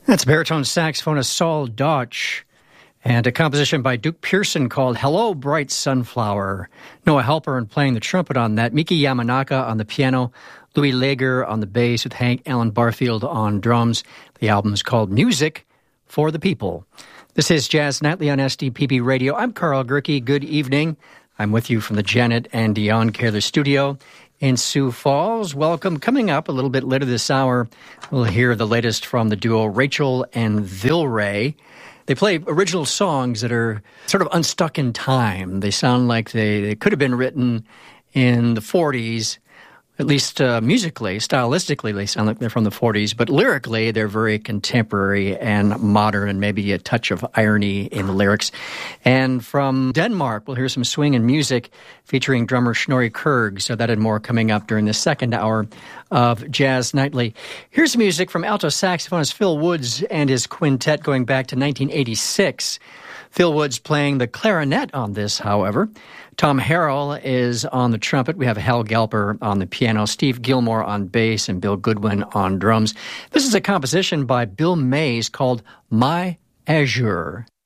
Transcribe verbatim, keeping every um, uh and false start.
That's baritone saxophonist Saul Dodge, and a composition by Duke Pearson called Hello, Bright Sunflower. Noah Halpern playing the trumpet on that, Miki Yamanaka on the piano, Louis Lager on the bass with Hank Allen Barfield on drums. The album is called Music for the People. This is Jazz Nightly on S D P B Radio. I'm Carl Gerke. Good evening. I'm with you from the Janet and Dion Kaler studio in Sioux Falls. Welcome. Coming up a little bit later this hour, we'll hear the latest from the duo Rachel and Vilray. They play original songs that are sort of unstuck in time. They sound like they, they could have been written in the forties, at least uh, musically, stylistically, they sound like they're from the forties, but lyrically, they're very contemporary and modern, and maybe a touch of irony in the lyrics. And from Denmark, we'll hear some swing and music featuring drummer Snorri Kurg, so that and more coming up during the second hour of Jazz Nightly. Here's music from alto saxophonist Phil Woods and his quintet going back to nineteen eighty-six. Phil Woods playing the clarinet on this, however. Tom Harrell is on the trumpet. We have Hal Galper on the piano, Steve Gilmore on bass, and Bill Goodwin on drums. This is a composition by Bill Mays called My Azure.